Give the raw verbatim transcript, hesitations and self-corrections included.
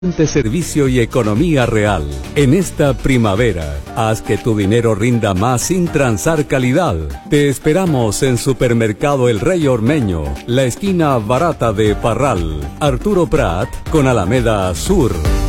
Servicio y economía real. En esta primavera, haz que tu dinero rinda más sin transar calidad. Te esperamos en Supermercado El Rey Ormeño, la esquina barata de Parral, Arturo Prat con Alameda Sur.